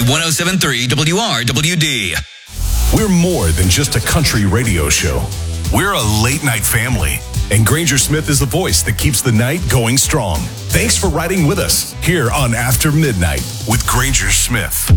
107.3 WRWD. We're more than just a country radio show. We're a late-night family. And Granger Smith is the voice that keeps the night going strong. Thanks for riding with us here on After Midnight with Granger Smith.